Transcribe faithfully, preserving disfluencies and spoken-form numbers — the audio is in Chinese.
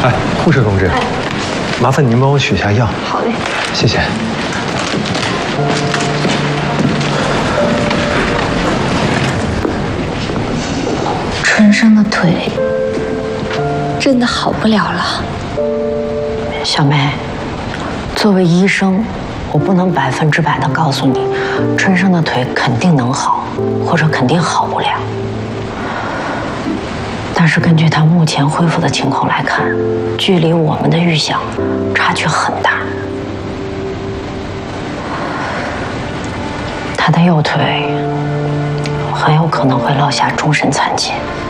哎，护士同志，哎，麻烦您帮我取下药。 好嘞， 谢谢。 春生的腿真的好不了了。小梅，作为医生，我不能百分之百的告诉你，春生的腿肯定能好，或者肯定好不了。但是根据他目前恢复的情况来看，距离我们的预想差距很大。他的右腿很有可能会落下终身残疾。